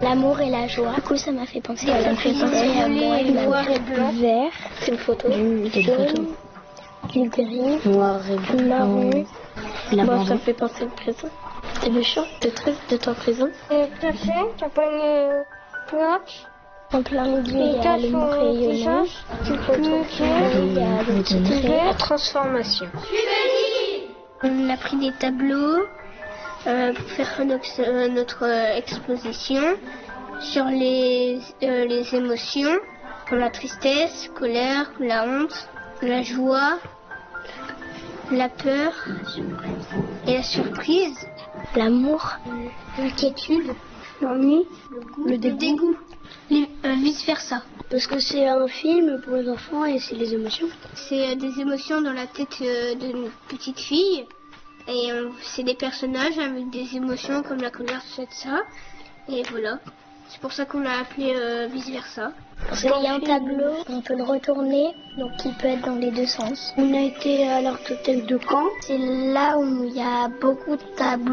L'amour et la joie. Du coup, ça m'a fait penser à la présentation à moi. Noir et blanc. Vert. C'est une photo. Jaune. Du gris. Noir et blanc. Marron. Bon, ça me fait penser au présent. C'est méchant. De ton présent. T'as pas une cloche. En plein milieu, il y a le rayonnant. Il y a La transformation. On a pris des tableaux pour faire notre exposition sur les émotions, comme la tristesse, la colère, la honte, la joie, la peur et la surprise, l'amour, l'inquiétude, l'ennui, le dégoût, vice versa. Parce que c'est un film pour les enfants et c'est les émotions. C'est des émotions dans la tête d'une petite fille. Et c'est des personnages avec des émotions comme la colère, tout ça. Et voilà. C'est pour ça qu'on l'a appelé vice versa. Parce qu'il y a un tableau, on peut le retourner, donc il peut être dans les deux sens. On a été à l'Artothèque de Caen. C'est là où il y a beaucoup de tableaux.